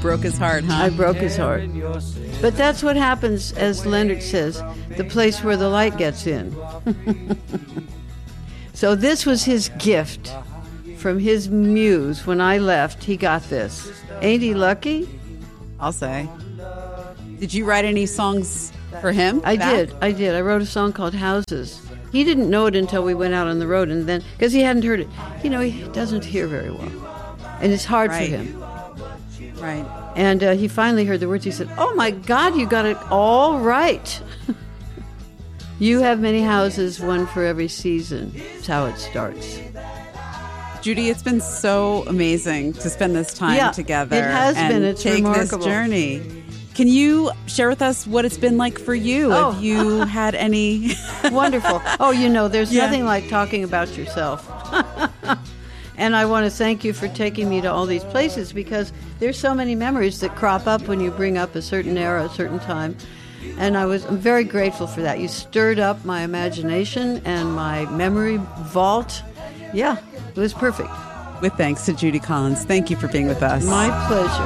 broke his heart, huh? I broke his heart. But that's what happens, as Leonard says, the place where the light gets in. So this was his gift from his muse. When I left, he got this. Ain't he lucky? I'll say. Did you write any songs for him? I did. I wrote a song called Houses. He didn't know it until we went out on the road, and then, because he hadn't heard it. You know, he doesn't hear very well. And it's hard for him. Right. And he finally heard the words. He said, "Oh my God, you got it all right." You have many houses, one for every season. That's how it starts. Judy, it's been so amazing to spend this time together. It has been. It's take remarkable. This journey. Can you share with us what it's been like for you? Have you had any... Wonderful. Oh, you know, there's nothing like talking about yourself. And I want to thank you for taking me to all these places, because there's so many memories that crop up when you bring up a certain era, a certain time. And I'm very grateful for that. You stirred up my imagination and my memory vault. Yeah, it was perfect. With thanks to Judy Collins. Thank you for being with us. My pleasure.